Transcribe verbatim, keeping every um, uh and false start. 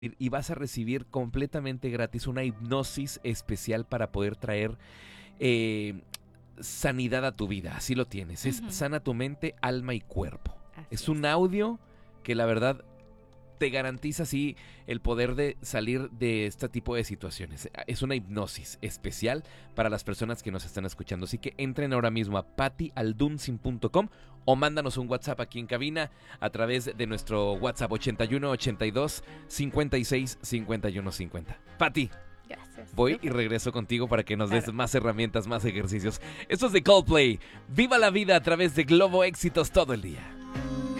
y vas a recibir completamente gratis una hipnosis especial para poder traer eh, sanidad a tu vida. Así lo tienes. Es Ujú. Sana tu mente, alma y cuerpo. Así Es es. un audio que la verdad te garantiza así el poder de salir de este tipo de situaciones. Es una hipnosis especial para las personas que nos están escuchando. Así que entren ahora mismo a patti aldunsin punto com o mándanos un WhatsApp aquí en cabina a través de nuestro WhatsApp ochenta y uno, ochenta y dos, cincuenta y seis, cincuenta y uno, cincuenta. Patti, Gracias. voy y Súper. regreso contigo para que nos des Claro. más herramientas, más ejercicios. Esto es de Coldplay. Viva la vida a través de Globo Éxitos todo el día.